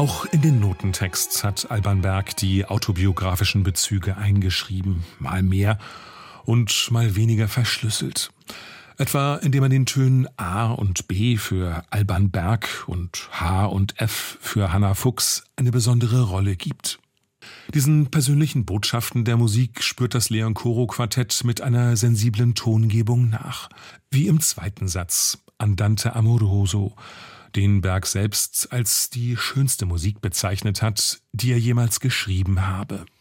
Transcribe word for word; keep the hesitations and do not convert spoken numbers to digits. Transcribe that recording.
Auch in den Notentext hat Alban Berg die autobiografischen Bezüge eingeschrieben, mal mehr und mal weniger verschlüsselt. Etwa indem er den Tönen A und B für Alban Berg und H und F für Hannah Fuchs eine besondere Rolle gibt. Diesen persönlichen Botschaften der Musik spürt das Leon-Coro-Quartett mit einer sensiblen Tongebung nach. Wie im zweiten Satz, Andante Amoroso, den Berg selbst als die schönste Musik bezeichnet hat, die er jemals geschrieben habe.